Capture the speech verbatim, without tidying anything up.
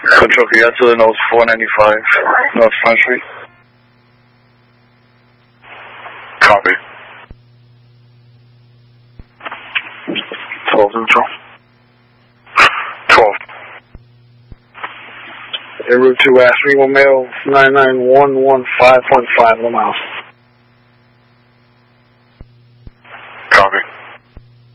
Control, you got to the nose four ninety-five, North Front Street. Copy. twelve Neutral. twelve. En route to Ash three one Mail nine nine one one five point five miles.